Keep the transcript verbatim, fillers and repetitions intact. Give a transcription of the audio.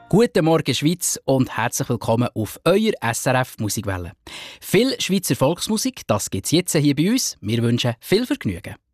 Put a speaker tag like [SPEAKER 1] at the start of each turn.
[SPEAKER 1] Guten Morgen Schweiz und herzlich willkommen auf euer S R F Musikwelle. Viel Schweizer Volksmusik, das gibt's jetzt hier bei uns. Wir wünschen viel Vergnügen.